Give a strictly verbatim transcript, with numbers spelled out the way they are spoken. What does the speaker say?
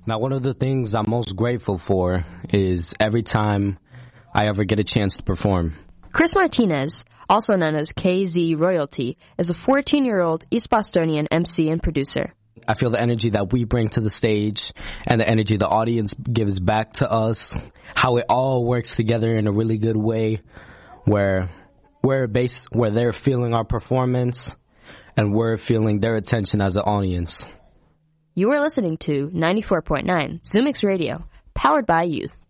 Now, one of the things I'm most grateful for is every time I ever get a chance to perform. Chris Martinez, also known as K Z Royalty, is a fourteen-year-old East Bostonian M C and producer. I feel the energy that we bring to the stage and the energy the audience gives back to us, how it all works together in a really good way where we're based, where they're feeling our performance and we're feeling their attention as an audience. You are listening to ninety-four point nine Zoomix Radio, powered by youth.